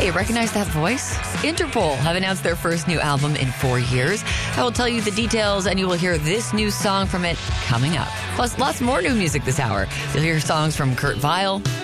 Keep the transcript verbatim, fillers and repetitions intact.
Hey, recognize that voice? Interpol have announced their first new album in four years. I will tell you the details, and you will hear this new song from it coming up. Plus, lots more new music this hour. You'll hear songs from Kurt Vile,